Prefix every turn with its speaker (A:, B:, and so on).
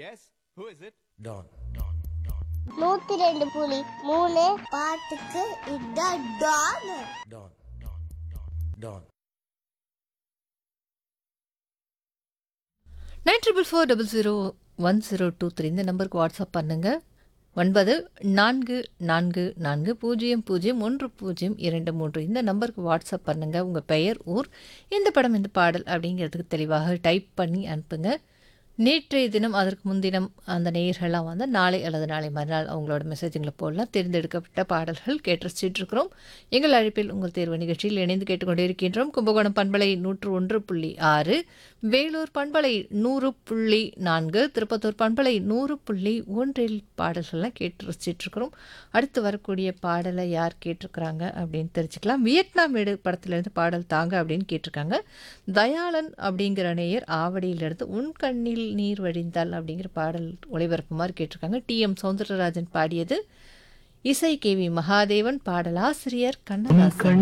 A: Yes, who is it?
B: Don.
C: 102.3 பாட்டுக்கு இதான் Don.
B: Don. Don.
D: 9440010103 இந்த நம்பருக்கு வாட்ஸ்அப் பண்ணுங்க 9444001023 இந்த நம்பருக்கு வாட்ஸ்அப் பண்ணுங்க உங்க பெயர் ஊர் இந்த படம் இந்த பாடல் அப்படிங்கிறதுக்கு தெளிவாக டைப் பண்ணி அனுப்புங்க. நேற்றைய தினம் அதற்கு முன்தினம் அந்த நேயர்கள்லாம் வந்து நாளை அல்லது நாளை மறுநாள் அவங்களோட மெசேஜுங்களை போடலாம். தேர்ந்தெடுக்கப்பட்ட பாடல்கள் கேட்டு ரசிச்சுட்டு இருக்கிறோம். எங்கள் அழைப்பில் உங்கள் தேர்வு நிகழ்ச்சியில் இணைந்து கேட்டுக்கொண்டே இருக்கின்றோம். கும்பகோணம் பண்பலை 101.6, வேலூர் பண்பலை 100.4, திருப்பத்தூர் பண்பலை 100.1 பாடல்கள்லாம் கேட்டு ரசிச்சுட்டு இருக்கிறோம். அடுத்து வரக்கூடிய பாடலை யார் கேட்டிருக்கிறாங்க அப்படின்னு தெரிஞ்சுக்கலாம். வியட்நாம் வீடு படத்திலிருந்து பாடல் தாங்க அப்படின்னு கேட்டிருக்காங்க. தயாளன் அப்படிங்கிற நேயர் ஆவடியிலிருந்து உன் கண்ணில் நீர் வழிந்தால் அப்படிங்கிற பாடல் ஒளிபரப்புமாறு கேட்டிருக்காங்க. டி.எம். சௌந்தரராஜன் பாடியது, இசை கே.வி. மகாதேவன், பாடலாசிரியர் கண்ணதாசன்.